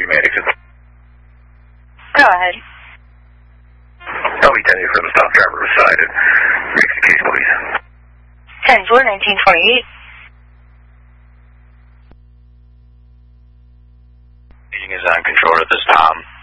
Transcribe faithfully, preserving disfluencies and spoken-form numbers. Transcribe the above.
Medics. Go ahead. L B ten for the stop driver was cited. Make the case, please. ten four, nineteen twenty-eight. Meeting is uncontrolled at this time.